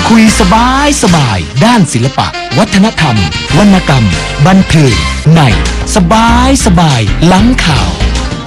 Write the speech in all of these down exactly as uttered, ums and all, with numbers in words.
คุยสบายสบายด้านศิลปะวัฒนธรรมวรรณกรรมบันเทิงในสบายสบายหลังข่าว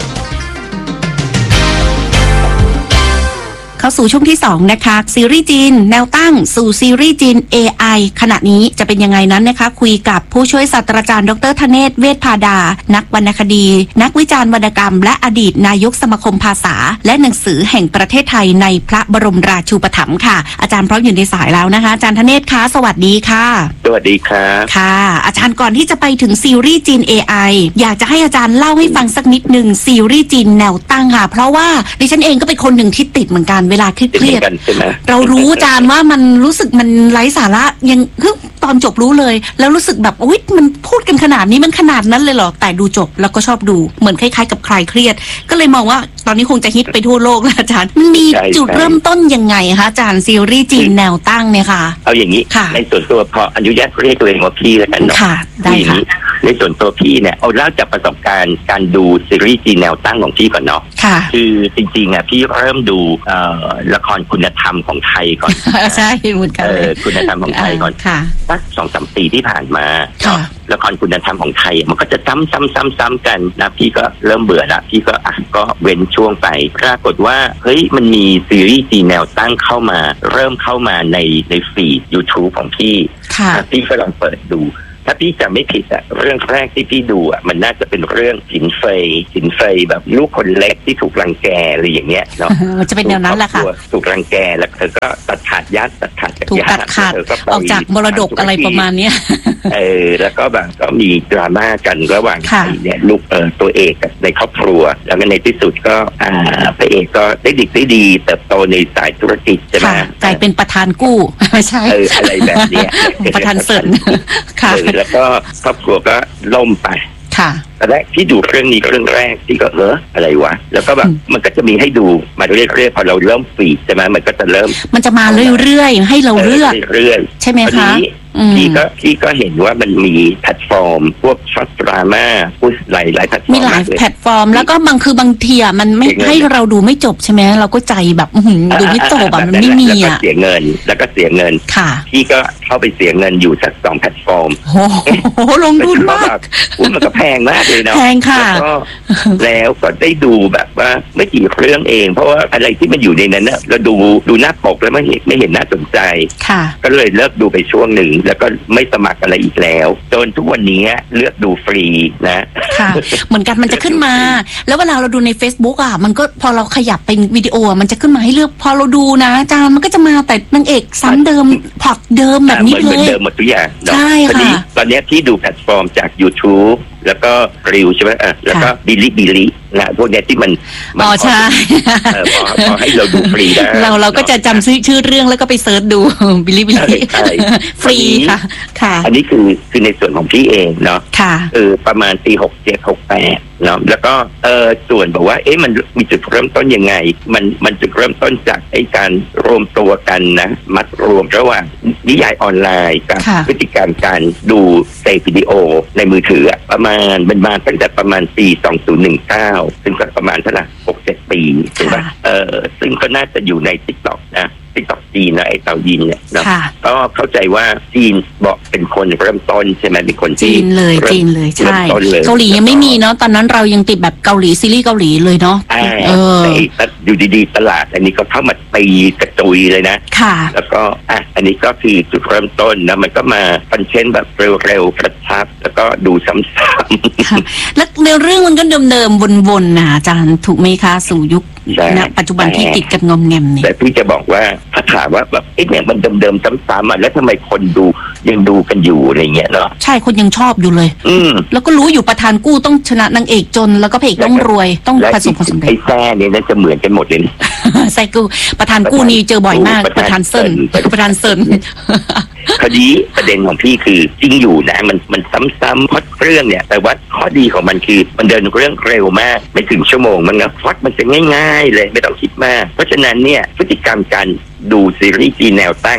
เข้าสู่ช่วงที่สองนะคะซีรีส์จีนแนวตั้งสู่ซีรีส์จีน เอ ไอ ขณะนี้จะเป็นยังไงนั้นนะคะคุยกับผู้ช่วยศาสตราจารย์ดรธเนศเวชพาดานักวรรณคดีนักวิจารณ์วรรณกรรมและอดีตนายกสมาคมภาษาและหนังสือแห่งประเทศไทยในพระบรมราชูปถัมภ์ค่ะอาจารย์พร้อมอยู่ในสายแล้วนะคะอาจารย์ธเนศคะสวัสดีค่ะสวัสดีครับค่ะอาจารย์ก่อนที่จะไปถึงซีรีส์จีน เอ ไอ อยากจะให้อาจารย์เล่าให้ฟังสักนิดนึงซีรีส์จีนแนวตั้งค่ะเพราะว่าดิฉันเองก็เป็นคนหนึ่งที่ติดเหมือนกันเวลาเครียดเรารู้อาจารย์ว่ามันรู้สึกมันไร้สาระยังคือตอนจบรู้เลยแล้วรู้สึกแบบอุ๊ยมันพูดกันขนาดนี้มันขนาดนั้นเลยเหรอแต่ดูจบแล้วก็ชอบดูเหมือนคล้ายๆกับคลายเครียดก็เลยมองว่าตอนนี้คงจะฮิตไปทั่วโลกแล้วอาจารย์มันมีจุดเริ่มต้นยังไงคะอาจารย์ซีรีส์จีนแนวตั้งเนี่ยค่ะเอาอย่างนี้ในส่วนตัวพออนุญาตเรียกตัวเองว่าพี่แล้วกันเนาะค่ะได้ค่ะในส่วนตัวพี่เนี่ยเอาเล่าจากประสบการณ์การดูซีรีส์จีนแนวตั้งของพี่ก่อนเนาะคือจริงๆอ่ะพี่เริ่มดูละครคุณธรรมของไทยก่อนใช่เหมือนกันเลยคุณธรรมของไทยก่อนสักสองสามปีที่ผ่านมาละครคุณธรรมของไทยมันก็จะซ้ำซ้ำซ้ำซ้ำกันนะพี่ก็เริ่มเบื่อละพี่ก็อ่ะก็เว้นช่วงไปปรากฏว่าเฮ้ยมันมีซีรีส์จีนแนวตั้งเข้ามาเริ่มเข้ามาในในฟีด YouTube ของพี่พี่ก็ลองเปิดดูถ้าพี่จำไม่ผิดอะเรื่องแรกที่พี่ดูอะมันน่าจะเป็นเรื่องสินเฟยสินเฟยแบบลูกคนเล็กที่ถูกรังแกอะไรอย่างเงี้ยเนาะมันจะเป็นแนวนั้นแหละค่ะถูกรังแกแล้วเธอก็ตัดขาดญาติตัดขาดจากญาติเธอก็ออกจากมรดกอะไรประมาณเนี้ยเออแล้วก็แบบก็มีดราม่ากันระหว่างใครเนี่ยลูกเออตัวเอกในครอบครัวแล้วก็ในที่สุดก็อ่าพระเอกก็ได้ดีได้ดีเติบโตในสายธุรกิจใช่ไหมกลายเป็นประธานกู้ไม่ใช่เอออะไรแบบเนี้ยประธานเสริญค่ะแล้วก็ครอบครัวก็ล่มไปค่ะแต่แรกที่ดูเรื่องนี้เรื่องแรกที่ก็เอออะไรวะแล้วก็แบบมันก็จะมีให้ดูมาเรื่อยๆพอเราเริ่มฟีดใช่ไหมมันก็จะเริ่มมันจะมาเรื่อยๆให้เราเลือกเรื่อยใช่ไหมคะพี่ก็พี่ก็เห็นว่ามันมีแพลตฟอร์มพวกช็อตดราม่าพูดหลายหลายแพลตฟอร์มมีหลายแพลตฟอร์มแล้วก็บางคือบางทีอ่ะมันไม่ให้เราดูไม่จบใช่ไหมเราก็ใจแบบดูไม่จบอ่ะมันไม่มีอ่ะเสียเงินแล้วก็เสียเงินค่ะพี่ก็เข้าไปเสียเงินอยู่สักสองแพลตฟอร์มโอ้โหลงทุนมากมันก็แพงมากเลยเนาะแพงค่ะแล้วก็ได้ดูแบบว่าไม่กี่เรื่องเองเพราะว่าอะไรที่มันอยู่ในนั้นเนี่ยเราดูดูหน้าปกแล้วไม่เห็นไม่เห็นน่าสนใจก็เลยเลิกดูไปช่วงหนึ่งแล้วก็ไม่สมัครอะไรอีกแล้วจนทุกวันนี้เลือกดูฟรีนะค่ะเหมือนกันมันจะขึ้นมาแล้วเวลาเราดูใน Facebook อ่ะมันก็พอเราขยับเป็นวิดีโอมันจะขึ้นมาให้เลือกพอเราดูนะอาจารย์มันก็จะมาแต่นางเอกซ้ำเดิมพล็อตเดิมแบบนี้เลยเหมือนเดิมหมดทุกอย่างใช่ค่ะตอนนี้ที่ดูแพลตฟอร์มจาก YouTubeแล้วก็ริวใช่ไหมอ่ะแล้วก็บิลิบิลินะพวกนี้ที่มันอ๋อใช่พอพอให้เราดูฟรีได้เราเราก็จะจำชื่อเรื่องแล้วก็ไปเซิร์ชดูบิลิบิลิฟรีค่ะค่ะอันนี้คือคือในส่วนของพี่เองเนาะค่ะเออประมาณปีหกเจ็ดหกแปดเนาะแล้วก็เออส่วนบอกว่าเอ๊ะมันมีจุดเริ่มต้นยังไงมันมันจุดเริ่มต้นจากไอ้การรวมตัวกันนะมัดรวมระหว่างนิยายออนไลน์กับพฤติกรรมการดูเซฟวิดีโอในมือถือประมาณมันมาตั้งแต่ประมาณปีสองพันสิบเก้าซึ่งก็ประมาณเท่าไหร่หกเจ็ดปีใช่ไหมเออซึ่งก็น่าจะอยู่ใน TikTok นะติ๊กต็อกจีนนะไอ้เตายินเนี่ยนะก็เข้าใจว่าจีนบอกเป็นคนเริ่มต้นใช่ไหมเป็นคนจีนเลยจีนเลยใช่เกาหลียังไม่มีเนาะตอนนั้นเรายังติดแบบเกาหลีซีรีส์เกาหลีเลยเนาะเอออยู่ดีๆตลาดอันนี้ก็เข้ามาตีกระจุยเลยนะค่ะแล้วก็อ่ะอันนี้ก็คือจุดเริ่มต้นนะมันก็มาฟันเช่นแบบเร็วๆกระชับแล้วก็ดูซ้ำๆแล้วในเรื่องมันก็เดิมๆวนๆนะอาจารย์ถูกไหมคะสู่ยุคณปัจจุบันที่ติดกันงอมแงมเนี่ยแต่พี่จะบอกว่าถ้าถามว่าแบบไอ้เนี่ยมันเดิมๆซ้ำๆอ่ะแล้วทำไมคนดูยังดูกันอยู่อะไรเงี้ยเนาะใช่คนยังชอบอยู่เลยอืมแล้วก็รู้อยู่ประธานกู้ต้องชนะนางเอกจนแล้วก็พระเอกต้องรวยต้องประสบความสำเร็จไอ้แซ่เนี่ยน่าจะเหมือนกันหมดเลยแซ่กู้ประธานกู้นี่เจอบ่อยมากประธานเซินประธานเซินคดีประเด็นของพี่คือจริงอยู่นะมันมันซ้ำๆเพราะเรื่องเนี่ยแต่ว่าข้อดีของมันคือมันเดินเรื่องเร็วมากไม่ถึงชั่วโมงมันนะฟัดมันจะง่ายๆเลยไม่ต้องคิดมากเพราะฉะนั้นเนี่ยพฤติกรรมการดูซีรีส์จีนแนวตั้งเนี่ย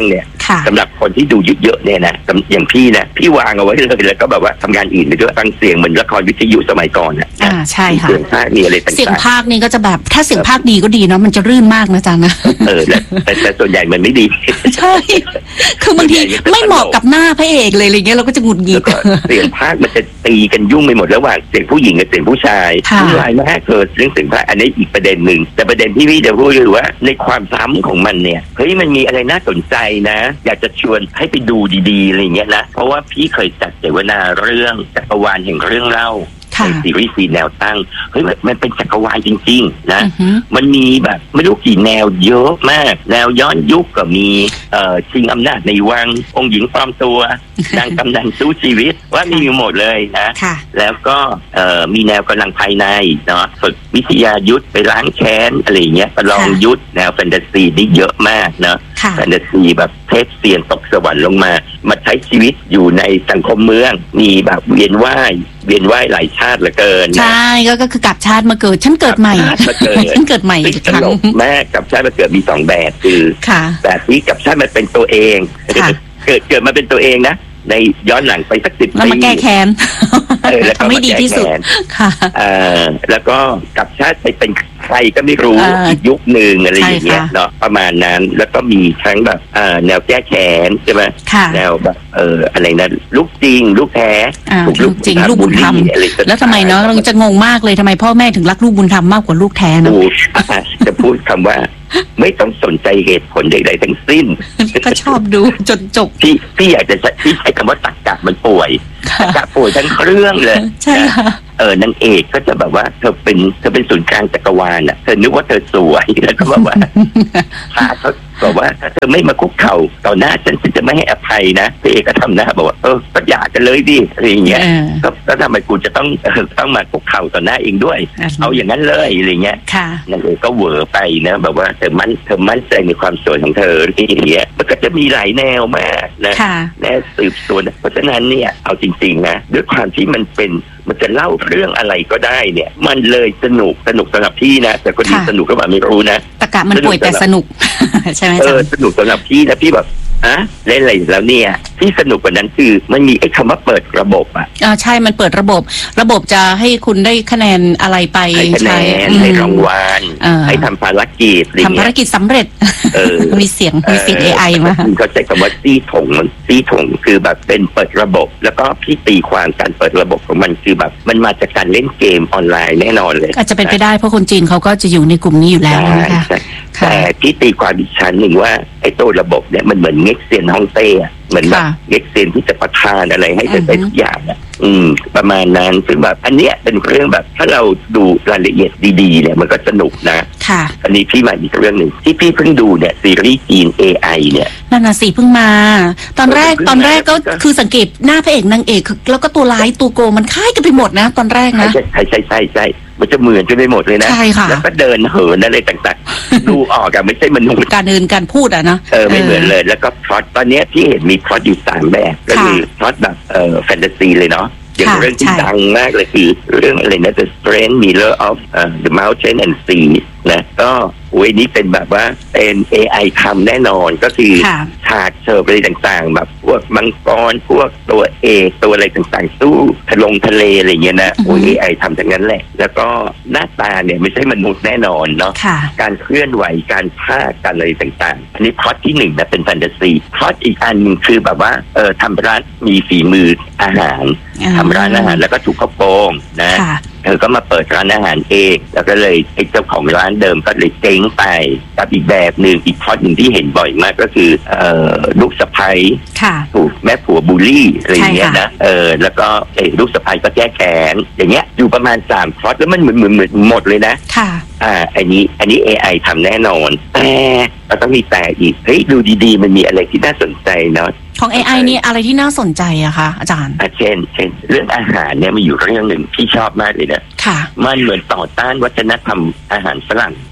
สำหรับคนที่ดูเยอะๆเนี่ยนะอย่างพี่นะพี่วางเอาไว้เลยแล้วก็แบบว่าทำงานอื่นไปด้วยฟังเสียงเหมือนละครวิทยุสมัยก่อนอ่ะอ่าใช่ค่ะเสียงภาคมีอะไรต่างๆเสียงภาคนี่ก็จะแบบถ้าเสียงภาคดีก็ดีเนาะมันจะรื่นมากนะจ๊ะนะเออแต่แต่ส่วนใหญ่มันไม่ดีใช่คือบางทีไม่เหมาะกับหน้าพระเอกเลยอะไรเงี้ยเราก็จะหงุดหงิดเสียงภาคมันจะตีกันยุ่งไปหมดระหว่างเสียงผู้หญิงกับเสียงผู้ชายผู้ชายมากเกิดเรื่องเสียงภาคอันนี้อีกประเด็นหนึ่งแต่ประเด็นที่พี่จะพูดคือว่าในความซ้ำของมันเนี่ยเฮ้ยมันมีอะไรน่าสนใจนะอยากจะชวนให้ไปดูดีๆอะไรเงี้ยนะเพราะว่าพี่เคยจัดเสวนาเรื่องจักรวาลแห่งเรื่องเล่าในซีรีส์ซีแนวตั้งเฮ้ยมันเป็นจักรวาลจริงๆนะมันมีแบบไม่รู้กี่แนวเยอะมากแนวย้อนยุคก็มีเอ่อชิงอำนาจในวังองค์หญิงปลอมตัวนางกำนันสู้ชีวิตว่ามีอยู่หมดเลยนะแล้วก็เอ่อมีแนวกำลังภายในเนาะฝึกวิทยายุทธไปล้างแค้นอะไรเงี้ยประลองยุทธแนวแฟนตาซีนี่เยอะมากเนาะแฟนตาซีแบบเทพเซียนตกสวรรค์ลงมามาใช้ชีวิตอยู่ในสังคมเมืองมีแบบเวียนว่ายเวียนว่ายหลายชาติเหลือเกินใช่ก็ก็คือกลับชาติมาเกิดฉันเกิดใหม่ฉันเกิดใหม่อีกครั้งแม่กลับชาติมาเกิดมีสองแบบคือแบบนี้กลับชาติมาเป็นตัวเองเกิดเกิดมาเป็นตัวเองนะในย้อนหลังไปสักสิบปีแล้วมาแก้แค้นทำให้ดีที่สุดค่ะแล้วก็กลับชาติไปเป็นใครก็ไม่รู้อีกยุคหนึ่งอะไรอย่างเงี้ยเนาะประมาณนั้นแล้วก็มีทั้งแบบแนวแก้แค้นใช่ไหมแนวแบบเอออะไรนะลูกจริงลูกแท้ลูกจริงลูกบุญธรรมแล้วทำไมเนาะเราจะงงมากเลยทำไมพ่อแม่ถึงรักลูกบุญธรรมมากกว่าลูกแท้เนาะจะพูดคำว่าไม่ต้องสนใจเหตุผลใดๆทั้งสิ้นก็ชอบดูจนจบพี่พี่อยากจะพี่ใช้คำว่าตรรกะมันป่วยตรรกะป่วยทั้งเรื่องเลยใช่ค่ะเออนางเอกก็จะแบบว่าเธอเป็นเธอเป็นศูนย์กลางจักรวาลอ่ะเธอนึกว่าเธอสวยแล้วก็แบบว่าพาเขาบอกว่าถ้าเธอไม่มาคุกเข่าต่อหน้าฉันฉันจะไม่ให้อภัยนะพี่เอกก็ทำหน้าบอกว่าเออก็หย่ากันเลยดิอะไรอย่างเงี้ยก็ก็ทำไมกูจะต้องต้องมาคุกเข่าต่อหน้าเองด้วยเอาอย่างนั้นเลยอะไรเงี้ยนางเอกก็เหวอไปนะแบบว่าเธอมั่นเธอมั่นใจในความสวยของเธอที่อย่างเงี้ยมันก็จะมีหลายแนวมากนะแนวสืบสวนเพราะฉะนั้นเนี่ยเอาจริงๆนะด้วยความที่มันเป็นมันจะเล่าเรื่องอะไรก็ได้เนี่ยมันเลยสนุกสนุกสำหรับพี่นะแต่คนที่สนุกก็แบบไม่รู้นะตะกะมันป่วยแต่สนุกใช่ไหมจ๊ะเออสนุกสำหรับพี่นะพี่แบบอะเล่นอะไรแล้วเนี่ยที่สนุกกว่านั้นคือมันมีไอ้คำว่าเปิดระบบอ่ะอ่าใช่มันเปิดระบบระบบจะให้คุณได้คะแนนอะไรไปให้คะแนนให้รางวัลให้ทำภารกิจทำภารกิจสำเร็จมีเสียงมีเสียง เอ ไอ มาเขาใช้คำว่าซี่ถงมันซี่ถงคือแบบเป็นเปิดระบบแล้วก็พี่ตีความการเปิดระบบของมันคือแบบมันมาจากการเล่นเกมออนไลน์แน่นอนเลยอาจจะเป็นไปได้เพราะคนจีนเขาก็จะอยู่ในกลุ่มนี้อยู่แล้วนะคะแต่พี่ตีความอีกชั้นหนึ่งว่าไอ้ตัวระบบเนี่ยมันเหมือนเง็กเซียนฮ่องเต้เหมือนแบบเง็กเซียนที่จะประทานอะไรให้เป็นทุกอย่างอ่ะอืมประมาณนั้นซึ่งแบบอันเนี้ยเป็นเรื่องแบบถ้าเราดูรายละเอียดดีๆเนี่ยมันก็สนุกนะค่ะอันนี้พี่มาอีกเรื่องหนึ่งที่พี่เพิ่งดูเนี่ยซีรีส์จีน เอ ไอ เนี่ยนั่นน่ะสิเพิ่งมาตอนแรกตอนแรกก็คือสังเกตหน้าพระเอกนางเอกแล้วก็ตัวร้ายตัวโกมันคล้ายกันไปหมดนะตอนแรกนะใช่ใช่ใช่ใช่ใช่มันจะเหมือนกันไปหมดเลยนะแล้วก็เดินเหินอะไรต่างๆดูออกกันไม่ใช่มนุษย์การเดินการพูดอะนะเออไม่เหมือนเลยแล้วก็พล็อตตอนนี้ที่เห็นมีพล็อตอยู่สามแบบก็คือพล็อตแบบเอ่อแฟนตาซีเลยเนาะอย่างเรื่องที่ดังมากเลยคือเรื่องอะไรนะ The Strange Mirror of uh, the Mountain and Sea นะก็โอ้ยนี่เป็นแบบว่าเป็น เอ ไอ ทำแน่นอนก็คือฉากเชิญอะไรต่างๆแบบพวกมังกรพวกตัวเอกตัวอะไรต่างๆสู้ทะลงทะเลอะไรเงี้ยนะโอ้ย เอ ไอ ทำทั้งนั้นแหละแล้วก็หน้าตาเนี่ยไม่ใช่มนุษย์แน่นอนเนาะการเคลื่อนไหวการพากการอะไรต่างๆอันนี้พล็อตที่หนึ่งนะเป็นแฟนตาซีพล็อตอีกอันนึงคือแบบว่าเออทำร้านมีฝีมืออาหารทำร้านอาหารแล้วก็ถูกเขาโกงนะเธอก็มาเปิดร้านอาหารเองแล้วก็เลยไอ้เจ้าของร้านเดิมก็เลยเจ๊งไปกับอีกแบบหนึ่งอีกพล็อตหนึ่งที่เห็นบ่อยมากก็คือเอ่อลูกสะใภ้ถูกแม่ผัวบูลลี่อะไรอย่างเงี้ยนะเออแล้วก็เออลูกสะใภ้ก็แก้แค้นอย่างเงี้ยอยู่ประมาณสามพล็อตแล้วมันเหมือนเหมือนเหมือนหมดเลยนะค่ะอ่าอันนี้อันนี้ เอ ไอ ทำแน่นอนแต่เราต้องมีแต่อีกเฮ้ยดูดีๆมันมีอะไรที่น่าสนใจเนาะของ เอ ไอ นี่อะไรที่น่าสนใจอะคะอาจารย์อ่ะเช่นเช่นเรื่องอาหารเนี่ยมีอยู่เรื่องหนึ่งที่ชอบมากเลยนะค่ะมันเหมือนต่อต้านวัฒนธรรมอาหารฝรั่ง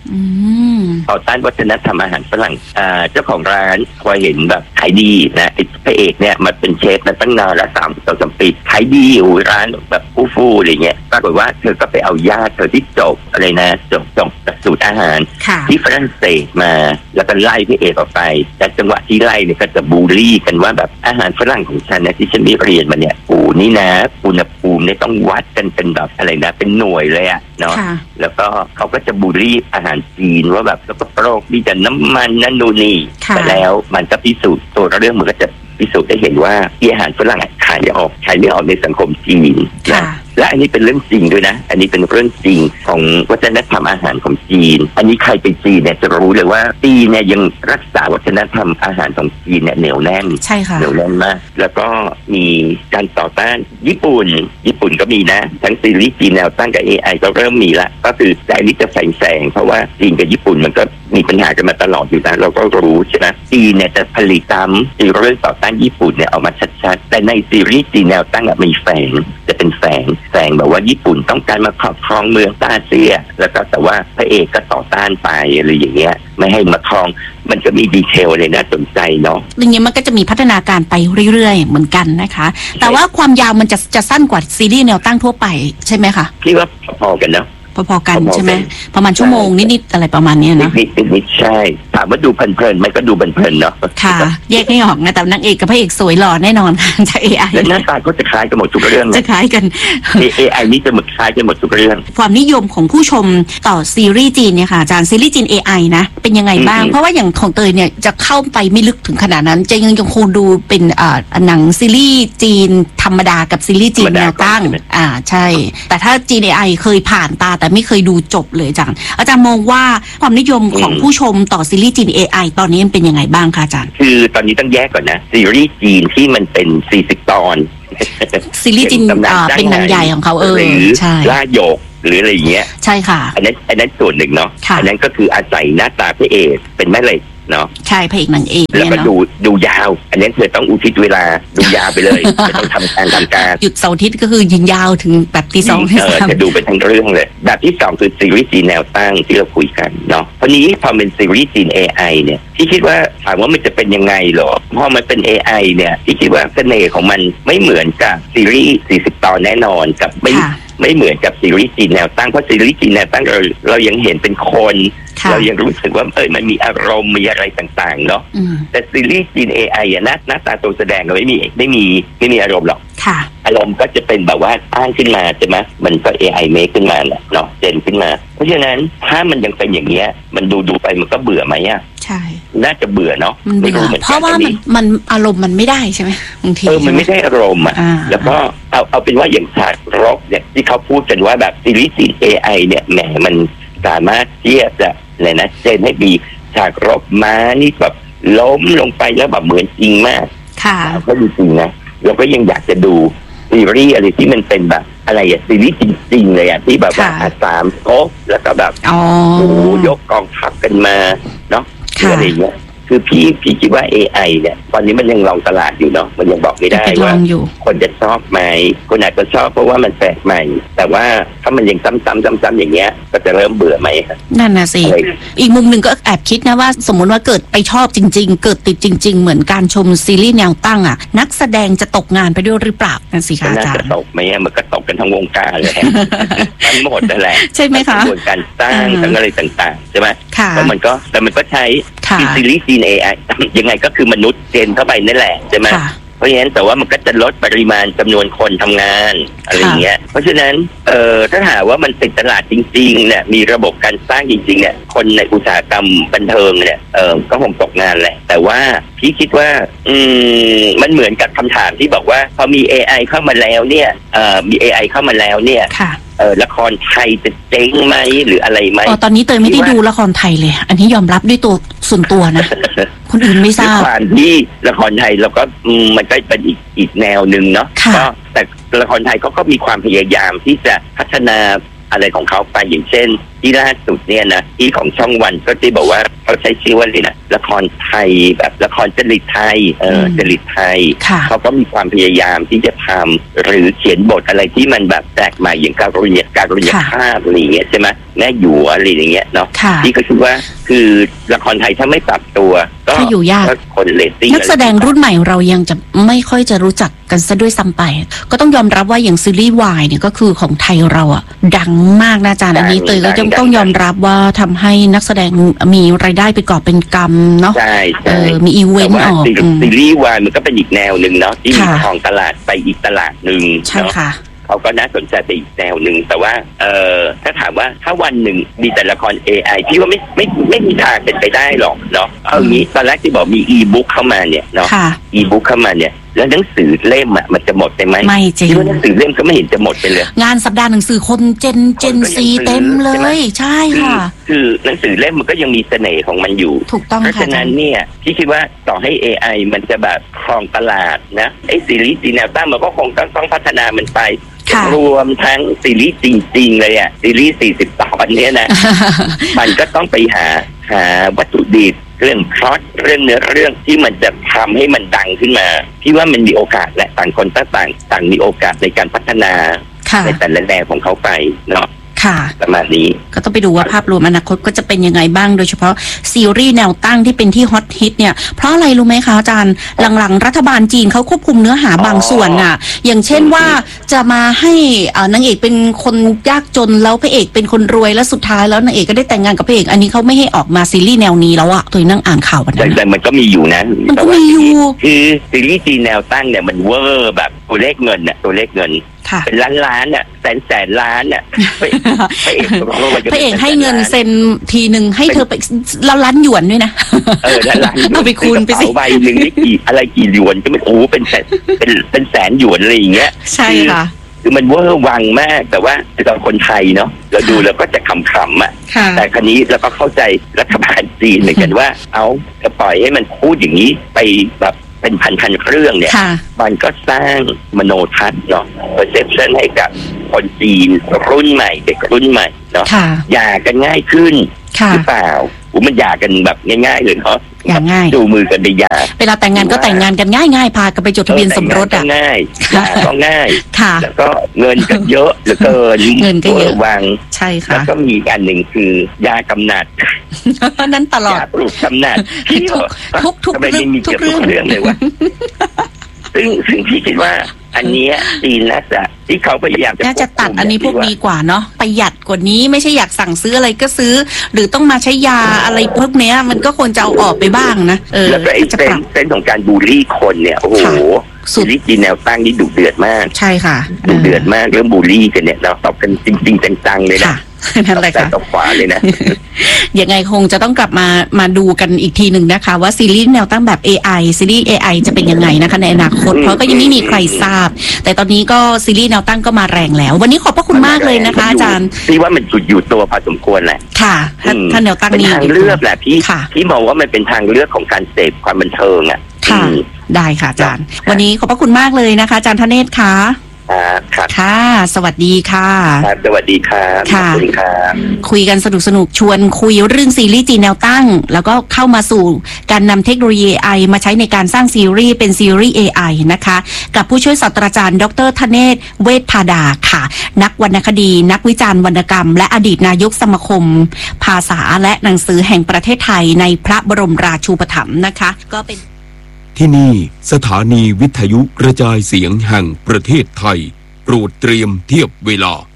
ต่อต้านวัฒนธรรมอาหารฝรั่งเจ้าของร้านพอเห็นแบบขายดีนะพระเอกเนี่ยมันเป็นเชฟมาตั้งนานแล้วสามต่อสามปีขายดีอยู่ร้านแบบฟู่ๆอะไรเงี้ยปรากฏว่าเธอก็ไปเอาญาติเธอที่จบอะไรนะจบจบสูตรอาหารที่ฝรั่งเศสมาแล้วก็ไล่พระเอกออกไปแต่จังหวะที่ไล่เนี่ยก็จะบูลลี่กันว่าแบบอาหารฝรั่งของฉันนะที่ฉันได้เรียนมาเนี่ยโอ้นี่นะอุณหภูมิเนี่ยต้องวัดกันเป็นแบบอะไรนะเป็นหน่วยเลยอะเนาะแล้วก็เขาก็จะบูลลี่อาหารจีนว่าแบบแล้วก็โปรกดีแต่น้ำมันนั่นนู่นนี่แต่แล้วมันก็พิสูจน์ตัวเรื่องมันก็จะพิสูจน์ได้เห็นว่าอาหารฝรั่งขายไม่ออกขายไม่ออกในสังคมจีนนะและอันนี้เป็นเรื่องจริงด้วยนะอันนี้เป็นเรื่องจริงของวัฒนธรรมอาหารของจีนอันนี้ใครไปจีนเนี่ยจะรู้เลยว่าจีนเนี่ยยังรักษาวัฒนธรรมอาหารของจีนเนี่ยเหนียวแน่นใช่ค่ะเหนียวแน่นมากแล้วก็มีการต่อต้านญี่ปุ่นญี่ปุ่นก็มีนะทั้งซีรีส์จีนแนวตั้งกับ เอ ไอ ก็เริ่มมีละก็คือแต่อันนี้จะแฝงๆเพราะว่าจีนกับญี่ปุ่นมันก็มีปัญหากันมาตลอดอยู่นะเราก็รู้ใช่ไหมจีนเนี่ยจะผลิตตามซีรีส์ต่อต้านญี่ปุ่นเนี่ยออกมาชัดๆแต่ในซีรีส์จีนแนวตั้งอะมีแฝงจะเป็นแฝงแฝงแบบว่าญี่ปุ่นต้องการมาครอบครองเมืองต้าเซียแล้วก็แต่ว่าพระเอกก็ต่อต้านไปอะไรอย่างเงี้ยไม่ให้มาครองมันจะมีดีเทลเลยน่าสนใจเนาะอย่างเงี้ยมันก็จะมีพัฒนาการไปเรื่อยๆเหมือนกันนะคะแต่ว่าความยาวมันจะจะสั้นกว่าซีรีส์แนวตั้งทั่วไปใช่ไหมคะพี่ว่าพอๆกันเนาะพอๆกันใช่ไหมประมาณชั่วโมงนิดๆอะไรประมาณนี้นะนิดๆใช่ถามว่าดูเพลินๆมันก็ดูเพลินๆเนาะค่ะแยกไม่ออกนะแต่นางเอกกับพระเอกสวยหล่อแน่นอนค่ะจาก เอ ไอและหน้าตาก็จะคล้ายกันหมดทุกเรื่องจะคล้ายกันเอ ไอ นี่จะหมดคล้ายกันหมดทุกเรื่องความนิยมของผู้ชมต่อซีรีส์จีนเนี่ยค่ะอาจารย์ซีรีส์จีน เอ ไอ นะเป็นยังไงบ้างเพราะว่าอย่างของเตยเนี่ยจะเข้าไปไม่ลึกถึงขนาดนั้นจะยังยังคงดูเป็นอ่าหนังซีรีส์จีนธรรมดากับซีรีส์จีนแนวตั้งอ่าใช่แต่ถ้าจีน เอ ไอ เคยผ่านตาแต่ไม่เคยดูจบเลยอาจารย์อาจารย์มองว่าความนิยมของผู้ชมต่อซีรีส์จีน เอ ไอ ตอนนี้เป็นยังไงบ้างคะอาจารย์คือตอนนี้ต้องแยกก่อนนะซีรีส์จีนที่มันเป็นสี่สิบตอนซีรีส์จีนเป็นหนังใหญ่ของเขาเออใช่ล่าโยกหรืออะไรอย่างเงี้ยใช่ค่ะอันนั้นอันนั้นส่วนหนึ่งเนาะอันนั้นก็คืออาศัยหน้าตาพระเอกเป็นแม่เหล็กเนาะใช่พระเอกนางเอกแล้วก็ดูดูยาวอันนี้เธอต้องอุทิศเวลาดูยาวไปเลยไม่ต้องทำการทำการหยุดเสาร์อาทิตย์ก็คือยิงยาวถึงแบบตีสองที่สามจะดูไปทั้งเรื่องเลยแบบที่สองคือซีรีส์จีนแนวตั้งที่เราคุยกันเนาะเพราะนี้พอเป็นซีรีส์จีน เอ ไอ เนี่ยที่คิดว่าถามว่ามันจะเป็นยังไงหรอพอมันเป็น เอ ไอ เนี่ยที่คิดว่าเสน่ห์ของมันไม่เหมือนกับซีรีส์สี่สิบตอนแน่นอนกับไม่ไม่เหมือนกับซีรีส์จีนแนวตั้งเพราะซีรีส์จีนแนวตั้งเราเรายังเห็นเป็นคนเรายังรู้สึกว่าเออมันมีอารมณ์มีอะไรต่างๆเนาะแต่ซีรีส์จีน เอ ไอ อ่ะหน้าหน้าตาตัวแสดงเราไม่มีไม่มีไม่มีอารมณ์หรอกอารมณ์ก็จะเป็นแบบว่าอ้างขึ้นมาใช่ไหมมันก็ เอ ไอ เมคขึ้นมาเนาะเจนขึ้นมาเพราะฉะนั้นถ้ามันยังเป็นอย่างเงี้ยมันดูดูไปมันก็เบื่อไหมอ่ะใช่น่าจะเบื่อเนาะไม่รู้เหมือนกันเพราะว่ามันมันอารมณ์มันไม่ได้ใช่ไหมบางทีเออมันไม่ได้อารมณ์อ่ะแล้วก็เอาเอาเป็นว่าอย่างฉากรบเนี่ยที่เขาพูดกันว่าแบบซีรีส์จีน เอ ไอ เนี่ยแหมมันสามารถที่จะอะไรนะเจนให้มีฉากรบม้านี่แบบล้มลงไปแล้วแบบเหมือนจริงมากค่ะก็จริงนะเราก็ยังอยากจะดูซีรีส์อะไรที่มันเป็นแบบอะไรอะซีรีส์จริงๆเลยอะที่แบบว่าสามก๊กแล้วก็แบบโอ้ยกกองทัพกันมาเนาะอะไรเงี้ยคือพี่พี่คิดว่า เอ ไอ เนี่ยตอนนี้มันยังลองตลาดอยู่เนาะมันยังบอกไม่ได้ว่าคนจะชอบไหมคนอาจจะชอบเพราะว่ามันแปลกใหม่แต่ว่าถ้ามันยังซ้ำๆซ้ำๆอย่างเงี้ยก็จะเริ่มเบื่อไหมนั่นน่ะสิอีกมุมหนึ่งก็แอบคิดนะว่าสมมติว่าเกิดไปชอบจริงๆเกิดติดจริงๆเหมือนการชมซีรีส์แนวตั้งอ่ะนักแสดงจะตกงานไปด้วยหรือเปล่านั่นสิคะอาจารย์น่าจะตกไหมมันก็ตกกันทั้งวงการเลยทั้งหมดนั่นแหละใช่ไหมคะกระบวนการสร้างทั้งอะไรต่างๆใช่ไหมแล้วมันก็แต่มันก็ใช้ซีรีส์จีน เอ ไอ ยังไงก็คือมนุษย์เจนเข้าไปนั่นแหละใช่ไหมเพราะฉะนั้นแต่ว่ามันก็จะลดปริมาณจำนวนคนทำงานอะไรเงี้ยเพราะฉะนั้นเอ่อถ้าหากว่ามันติดตลาดจริงๆเนี่ยมีระบบการสร้างจริงๆเนี่ยคนในอุตสาหกรรมบันเทิงเนี่ยเออก็คงตกงานแหละแต่ว่าพี่คิดว่าอืมมันเหมือนกับคำถามที่บอกว่าพอมี เอ ไอ เข้ามาแล้วเนี่ยเอ่อมี เอ ไอ เข้ามาแล้วเนี่ยเออละครไทยจะเจ๊งไหมหรืออะไรไหมอ๋อตอนนี้เตยไม่ได้ดูละครไทยเลยอันนี้ยอมรับด้วยตัวส่วนตัวนะ คนอื่นไม่ทราบความที่ละครไทยเราก็มันก็เป็นอีกอีกแนวหนึ่งเนาะก็แต่ละครไทยก็ก็มีความพยายามที่จะพัฒนาอะไรของเขาไปอย่างเช่นที่ล่าสุดเนี่ยนะที่ของช่องวันก็ที่บอกว่าเขาใช้ชื่อว่าอะไรนะละครไทยแบบละครจริตไทยเออจริตไทยเขาก็มีความพยายามที่จะทำหรือเขียนบทอะไรที่มันแบบแปลกใหม่อย่างการุญยการุญยภาพอะไรอย่างเงี้ยใช่ไหมแม่อยู่อะไรอย่างเงี้ยเนาะที่ก็คิดว่าคือละครไทยถ้าไม่ปรับตัวก็อยู่ยากคนเลตติ้งนักแสดงรุ่นใหม่เรายังจะไม่ค่อยจะรู้จักกันซะด้วยซ้ำไปก็ต้องยอมรับว่าอย่างซีรีส์วายเนี่ยก็คือของไทยเราอ่ะดังมากนะอาจารย์อันนี้เตยก็ต้องต้องยอมรับว่าทำให้นักแสดงมีรายได้ไปก่อเป็นกำเนาะใช่ใช่มีอีเวนต์ออกซีรีส์วายมันก็เป็นอีกแนวหนึ่งเนาะที่มีของตลาดไปอีกตลาดหนึ่งใช่ค่ะเขาก็น่าสนใจไปอีกแนวหนึ่งแต่ว่าเอ่อถ้าถามว่าถ้าวันหนึ่งมีแต่ละคร เอ ไอ พี่ว่าไม่ไม่ไม่มีทางเป็นไปได้หรอกเนาะเอางี้ตอนแรกที่บอกมีอีบุ๊กเข้ามาเนี่ยเนาะอีบุ๊กเข้ามาเนี่ยแล้วหนังสือเล่มอ่ะมันจะหมดไปไหมไม่จริงที่ว่าหนังสือเล่มก็ไม่เห็นจะหมดไปเลยงานสัปดาห์หนังสือคนเจนเจนซีเต็มเลยใช่ค่ะคือหนังสือเล่มมันก็ยังมีเสน่ห์ของมันอยู่ถูกต้องค่ะเพราะฉะนั้นเนี่ยพี่คิดว่าต่อให้ เอ ไอ มันจะแบบครองตลาดนะไอ้ซีรีส์จีแนวตั้งมันก็คงต้องต้องพัฒนามันไปรวมทั้งซีรีส์จริงๆเลยอ่ะซีรีส์สี่สิบตอนเนี้ยนะ มันก็ต้องไปหาหาวัตถุดิบเรื่องพล็อตเรื่องเนื้อเรื่องที่มันจะทำให้มันดังขึ้นมาพี่ว่ามันมีโอกาสและต่างคนต่างต่างมีโอกาสในการพัฒนาในแต่ละแนวของเขาไปเนาะค่ะประมาณนี้ก็ต้องไปดูว่าภาพรวมอนาคตก็จะเป็นยังไงบ้างโดยเฉพาะซีรีส์แนวตั้งที่เป็นที่ฮอตฮิตเนี่ยเพราะอะไรรู้ไหมคะอาจารย์หลังๆรัฐบาลจีนเขาควบคุมเนื้อหาบางส่วนน่ะอย่างเช่นว่าจะมาให้นางเอกเป็นคนยากจนแล้วพระเอกเป็นคนรวยแล้วสุดท้ายแล้วนางเอกก็ได้แต่งงานกับพระเอกอันนี้เขาไม่ให้ออกมาซีรีส์แนวนี้แล้วอะตัวนั่งอ่านข่าววันนั้นแต่มันก็มีอยู่นะมันก็มีอยู่คือซีรีส์จีนแนวตั้งเนี่ยมันเวอร์แบบตัวเลขเงินน่ะตัวเลขเงินเป็นล้านล้านอ่ะแสนแสนล้านอ่ะพระเอกพระเอกให้เงินเซ็นทีหนึ่งให้เธอไปแล้วล้านหยวนด้วยนะเออล้านหยวนเอาไปคูณไปสิใบหนึ่งนี่กี่อะไรกี่หยวนก็ไม่โอ้เป็นแสนเป็นเป็นแสนหยวนอะไรอย่างเงี้ยใช่ค่ะคือมันเวอร์วังมากแต่ว่าเราคนไทยเนาะเราดูแล้วก็จะขำๆอ่ะแต่คราวนี้เราก็เข้าใจรัฐบาลจีนเหมือนกันว่าเอาจะปล่อยให้มันพูดอย่างนี้ไปแบบเป็นพันๆเครื่องเนี่ยมันก็สร้างมโนทัศน์เนาะ perception ให้กับคนจีนรุ่นใหม่เด็กรุ่นใหม่เนาะหย่ากันง่ายขึ้นหรือเปล่ามันหย่ากันแบบง่ายๆเลยเนาะอย่างง่ายดูมือกันได้ยาเวลาแต่งงานก็แต่งงานกันง่ายๆพากันไปจดทะเบียนสมรสอ่ะง่ายก็ง่ายแล้วก็เงินก็เยอะเหลือเกินเงินก็เยอะวางใช่ค่ะแล้วก็มีอันหนึ่งคือยากำนัดนั้นตลอดยาปลูกกำนัดทุกทุกเรื่องทุกเรื่องเลยว่าซึ่งซึ่งพี่คิดว่าอันนี้จีนน่าจะที่เขาพยายามจะตัดอันนี้พวกนี้กว่าเนาะประหยัดกว่านี้ไม่ใช่อยากสั่งซื้ออะไรก็ซื้อหรือต้องมาใช้ยาอะไรพวกนี้มันก็ควรจะเอาออกไปบ้างนะเออแล้วก็ไอ้เส้นเส้นของการบูลลี่คนเนี่ยโอ้โหซีรีส์จีนแนวตั้งนี่ดุเดือดมากใช่ค่ะดุเดือดมากเรื่องบูลลี่กันเนี่ยเราตอบกันจริงๆจังๆเลยนะนั่นแหละค่ะตบขวาเลยนะยังไงคงจะต้องกลับมามาดูกันอีกทีหนึ่งนะคะว่าซีรีส์แนวตั้งแบบ เอ ไอ ซีรีส์ เอ ไอ จะเป็นยังไงนะคะในอนาคตเพราะก็ยังไม่มีใครทราบแต่ตอนนี้ก็ซีรีส์แนวตั้งก็มาแรงแล้ววันนี้ขอบพระคุณมากเลยนะคะอาจารย์พี่ว่ามันจุดอยู่ตัวพอสมควรแหละค่ะถ้าแนวตั้งนี้เป็นทางเลือกแหละพี่พี่มองว่ามันเป็นทางเลือกของการเสพความบันเทิงอ่ะค่ะได้ค่ะอาจารย์วันนี้ขอบพระคุณมากเลยนะคะอาจารย์ธเนศค่ะครับค่ะสวัสดีค่ะครับสวัสดีครับค่ะคุยกันสนุกสนุกชวนคุยเรื่องซีรีส์จีนแนวตั้งแล้วก็เข้ามาสู่การนำเทคโนโลยี เอ ไอ มาใช้ในการสร้างซีรีส์เป็นซีรีส์ เอ ไอ นะคะกับผู้ช่วยศาสตราจารย์ดร.ธเนศเวชพาดาค่ะนักวรรณคดีนักวิจารณ์วรรณกรรมและอดีตนายกสมาคมภาษาและหนังสือแห่งประเทศไทยในพระบรมราชูปถัมภ์นะคะก็เป็นที่นี่สถานีวิทยุกระจายเสียงแห่งประเทศไทยโปรดเตรียมเทียบเวลา